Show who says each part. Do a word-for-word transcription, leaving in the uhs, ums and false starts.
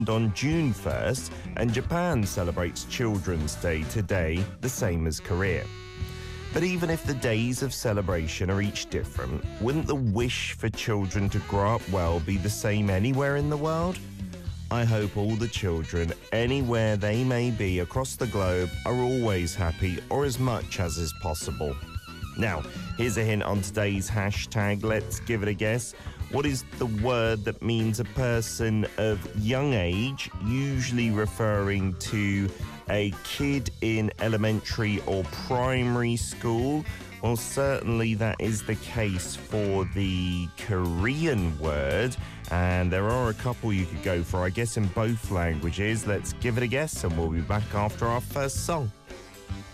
Speaker 1: on June first, and Japan celebrates Children's Day today, the same as Korea. But even if the days of celebration are each different, wouldn't the wish for children to grow up well be the same anywhere in the world? I hope all the children, anywhere they may be across the globe, are always happy, or as much as is possible. Now, here's a hint on today's hashtag. Let's give it a guess. What is the word that means a person of young age, usually referring to a kid in elementary or primary school? Well, certainly that is the case for the Korean word, and there are a couple you could go for, I guess, in both languages. Let's give it a guess, and we'll be back after our first song.